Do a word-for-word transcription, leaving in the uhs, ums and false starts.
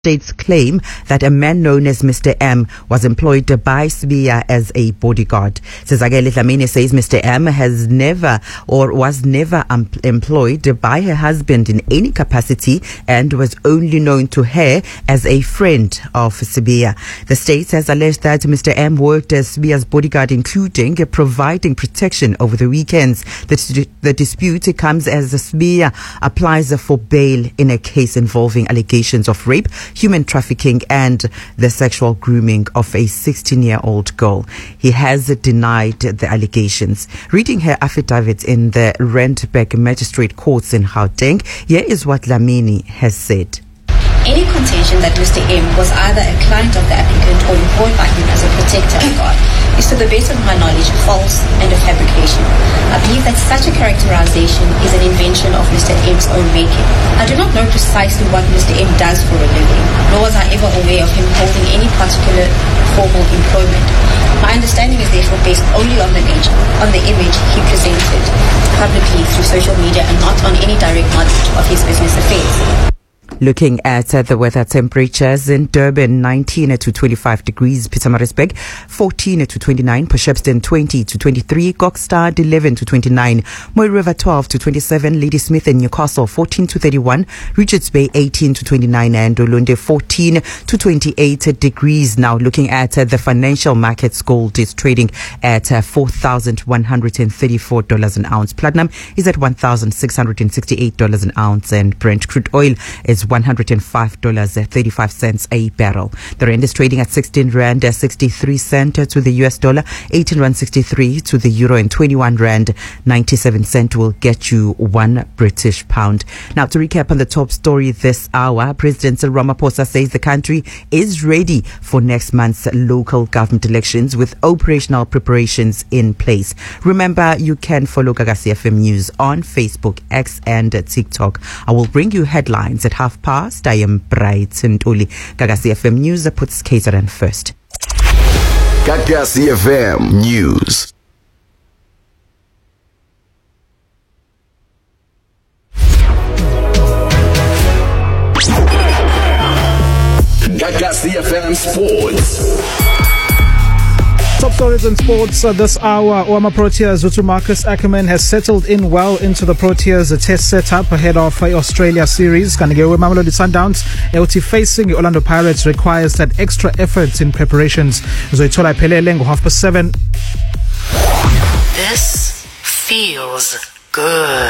States claim that a man known as Mister M was employed by Sibiya as a bodyguard. Sizakele Dlamini says Mister M has never or was never um, employed by her husband in any capacity and was only known to her as a friend of Sibiya. The state has alleged that Mister M worked as Sibiya's bodyguard, including providing protection over the weekends. The, the dispute comes as Sibiya applies for bail in a case involving allegations of rape, human trafficking and the sexual grooming of a sixteen-year-old girl. He has denied the allegations. Reading her affidavit in the Randburg Magistrate Courts in Gauteng, here is what Dlamini has said. Any contention that Mister M was either a client of the applicant or employed by him as a protector guard is, to the best of my knowledge, false and a fabrication. I believe that such a characterization is an invention of Mister M's own making. I do not know precisely what Mister M does for a living, nor was I ever aware of him holding any particular formal employment. My understanding is therefore based only on the nature, on the image he presented publicly through social media and not on any direct knowledge of his business affairs. Looking at uh, the weather temperatures in Durban, nineteen to twenty-five degrees, Pietermaritzburg, fourteen to twenty-nine, Port twenty to twenty-three, Kokstad, eleven to twenty-nine, Moy River, twelve to twenty-seven, Ladysmith and Newcastle, fourteen to thirty-one, Richards Bay, eighteen to twenty-nine, and Olunde, fourteen to twenty-eight degrees. Now looking at uh, the financial markets, gold is trading at uh, four thousand one hundred thirty-four dollars an ounce. Platinum is at one thousand six hundred sixty-eight dollars an ounce, and Brent crude oil is one hundred five dollars and thirty-five cents a barrel. The rand is trading at sixteen rand sixty-three cents to the U S dollar, eighteen rand sixty-three to the euro, and twenty-one rand ninety-seven cents will get you one British pound. Now, to recap on the top story this hour, President Cyril Ramaphosa says the country is ready for next month's local government elections with operational preparations in place. Remember, you can follow Gagasi F M News on Facebook, X, and TikTok. I will bring you headlines at half past. I am Bright Ntuli. Gagasi F M News puts K Z N first. Gagasi F M News. Gagasi F M Sports. Top stories in sports uh, this hour. O M A Proteas Zutu Marcus Ackerman has settled in well into the Proteas test setup ahead of uh, Australia series. Kanige Mamelodi Sundowns L T facing Orlando Pirates requires that extra effort in preparations. Zoitola Pelele half past seven. This feels good.